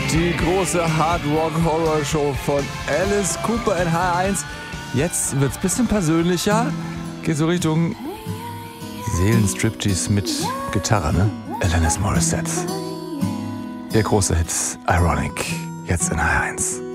Die große Hard-Rock-Horror-Show von Alice Cooper in H1. Jetzt wird's ein bisschen persönlicher. Geht so Richtung Seelenstriptease mit Gitarre, ne? Alanis Morissette. Ihr großer Hit Ironic. Jetzt in H1.